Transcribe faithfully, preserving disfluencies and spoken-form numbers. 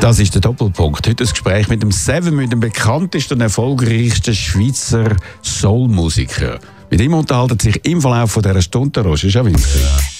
Das ist der Doppelpunkt. Heute das Gespräch mit dem Seven, mit dem bekanntesten und erfolgreichsten Schweizer Soul-Musiker. Mit ihm unterhalten sich im Verlauf dieser Stunde Roger Schawinski.